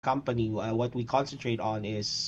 company, what we concentrate on is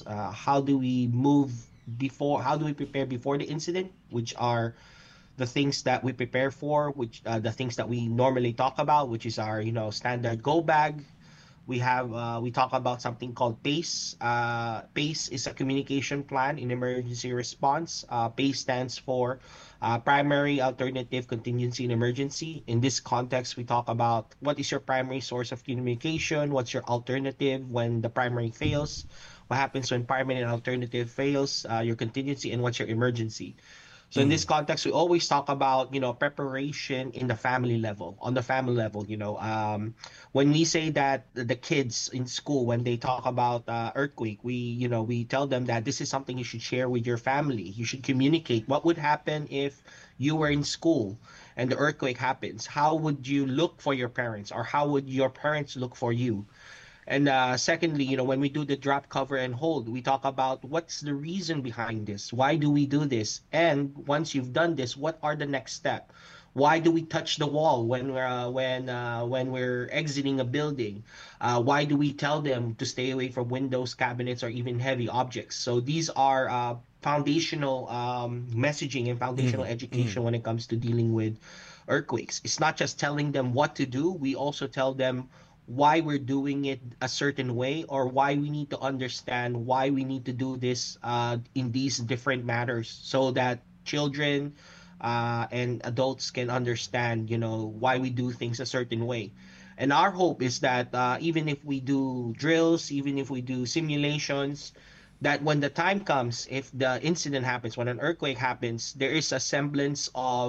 how do we prepare before the incident, which are the things that we prepare for, which the things that we normally talk about, which is our standard go bag. We talk about something called PACE. PACE is a communication plan in emergency response. PACE stands for primary, alternative, contingency, and emergency. In this context, we talk about what is your primary source of communication, what's your alternative when the primary fails, what happens when primary and alternative fails, your contingency, and what's your emergency. So in this Mm-hmm. context, we always talk about, preparation in the family level, on the family level, when we say that the kids in school, when they talk about earthquake, we tell them that this is something you should share with your family. You should communicate what would happen if you were in school and the earthquake happens. How would you look for your parents, or how would your parents look for you? And secondly, when we do the drop, cover, and hold, we talk about what's the reason behind this? Why do we do this? And once you've done this, what are the next step? Why do we touch the wall when we're exiting a building? Why do we tell them to stay away from windows, cabinets, or even heavy objects? So these are foundational messaging and foundational Mm-hmm. education when it comes to dealing with earthquakes. It's not just telling them what to do. We also tell them why we're doing it a certain way, or why we need to understand why we need to do this in these different matters, so that children and adults can understand, why we do things a certain way. And our hope is that even if we do drills, even if we do simulations, that when the time comes, if the incident happens, when an earthquake happens, there is a semblance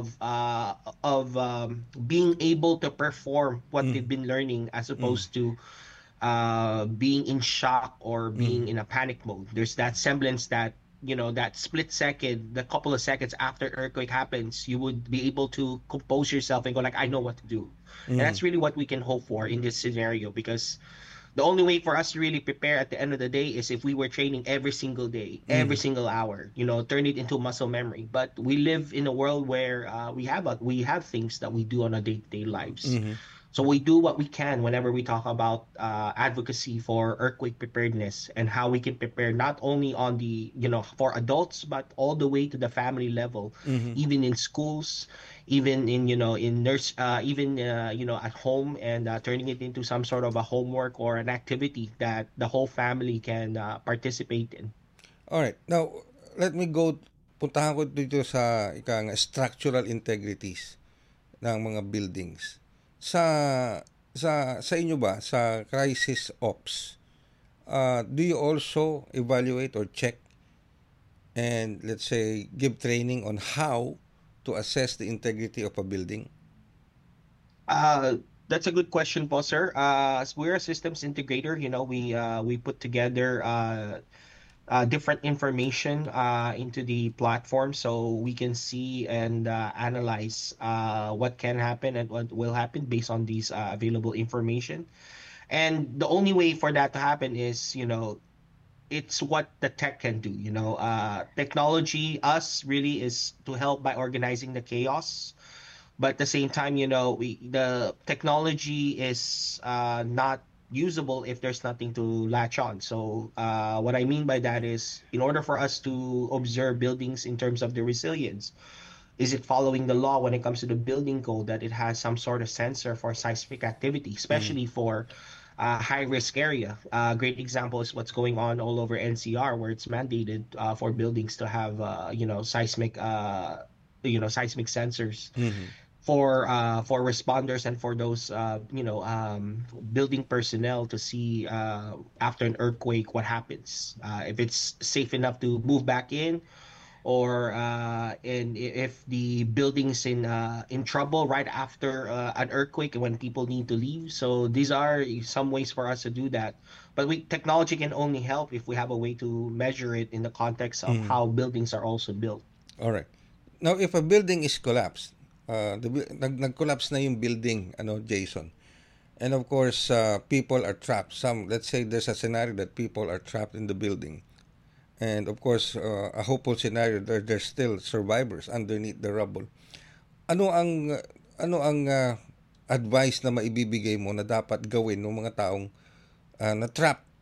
of being able to perform what they've been learning, as Mm-hmm. opposed to being in shock or being Mm-hmm. in a panic mode. There's that semblance that, that split second, the couple of seconds after earthquake happens, you would be able to compose yourself and go like, I know what to do. And Mm-hmm. that's really what we can hope for in this scenario, because the only way for us to really prepare at the end of the day is if we were training every single day, every Mm-hmm. single hour, turn it into muscle memory. But we live in a world where we have things that we do on our day-to-day lives. Mm-hmm. So we do what we can whenever we talk about advocacy for earthquake preparedness, and how we can prepare not only on the, for adults, but all the way to the family level, Mm-hmm. even in schools, even in, in nurse, even, at home, and turning it into some sort of a homework or an activity that the whole family can participate in. Alright. Now, let me go, puntahan ko dito sa ikang structural integrities ng mga buildings. Sa sa inyo ba sa crisis ops, do you also evaluate or check and let's say give training on how to assess the integrity of a building? Uh, that's a good question po, sir. As we're a systems integrator, we put together different information into the platform, so we can see and analyze what can happen and what will happen based on these available information. And the only way for that to happen is, it's what the tech can do. Technology, us, really is to help by organizing the chaos, but at the same time, the technology is not usable if there's nothing to latch on. So what I mean by that is, in order for us to observe buildings in terms of the resilience, is it following the law when it comes to the building code, that it has some sort of sensor for seismic activity, Mm-hmm. especially for high risk area. A great example is what's going on all over NCR, where it's mandated for buildings to have seismic sensors Mm-hmm. for responders, and for those building personnel, to see after an earthquake what happens, if it's safe enough to move back in, or if the building's in trouble right after an earthquake, and when people need to leave. So these are some ways for us to do that. But technology can only help if we have a way to measure it in the context of Mm-hmm. how buildings are also built. All right. Now, if a building is collapsed, nag-collapse na yung building, Jason. And of course, people are trapped. Let's say there's a scenario that people are trapped in the building. And of course, a hopeful scenario, there's still survivors underneath the rubble. Ano ang, advice na maibibigay mo na dapat gawin ng mga taong na trapped